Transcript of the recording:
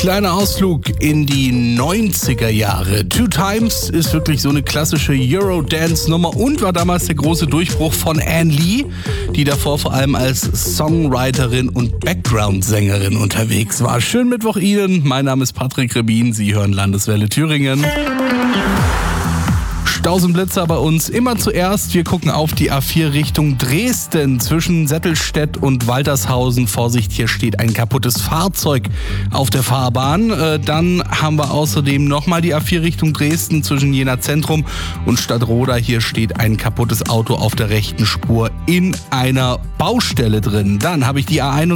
Kleiner Ausflug in die 90er Jahre. Two Times ist wirklich so eine klassische Eurodance-Nummer und war damals der große Durchbruch von Anne Lee, die davor vor allem als Songwriterin und Background-Sängerin unterwegs war. Schönen Mittwoch Ihnen, mein Name ist Patrick Rebin, Sie hören Landeswelle Thüringen. Stausenblitzer bei uns immer zuerst. Wir gucken auf die A4 Richtung Dresden zwischen Settelstedt und Waltershausen. Vorsicht, hier steht ein kaputtes Fahrzeug auf der Fahrbahn. Dann haben wir außerdem nochmal die A4 Richtung Dresden zwischen Jena Zentrum und Stadtroda. Hier steht ein kaputtes Auto auf der rechten Spur in einer Baustelle drin. Dann habe ich die A1